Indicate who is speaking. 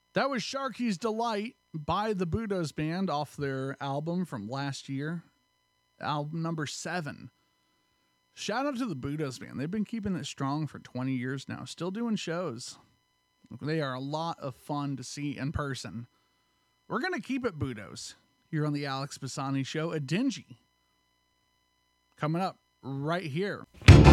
Speaker 1: That was Sharky's Delight by the Budos Band off their album from last year, album number 7. Shout out to the Budos Band. They've been keeping it strong for 20 years now, still doing shows. They are a lot of fun to see in person. We're going to keep it Budos here on the Alex Bassani Show, a Dingy. Coming up right here.